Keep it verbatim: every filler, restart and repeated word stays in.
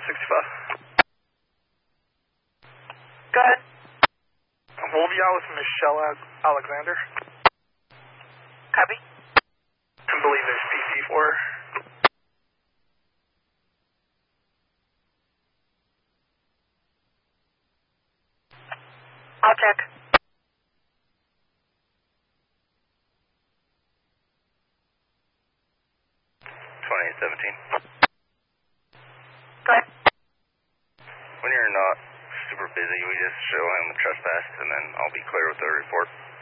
sixty-five. Go ahead. Wolvia with Michelle Alexander. Copy. I believe there's P C for her. I'll check. twenty-eight seventeen. Go ahead. When you're not super busy, we just show him the trespass, and then I'll be clear with the report.